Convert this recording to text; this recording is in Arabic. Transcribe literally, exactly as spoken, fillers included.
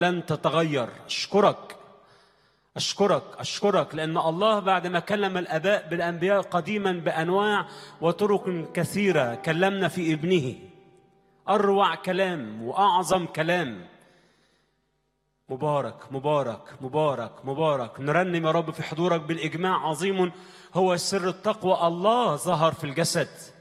لن تتغير. أشكرك أشكرك أشكرك لأن الله بعد ما كلم الآباء بالأنبياء قديما بأنواع وطرق كثيرة كلمنا في ابنه. أروع كلام وأعظم كلام. مبارك مبارك مبارك مبارك. نرنم يا رب في حضورك بالإجماع عظيم هو سر التقوى. الله ظهر في الجسد.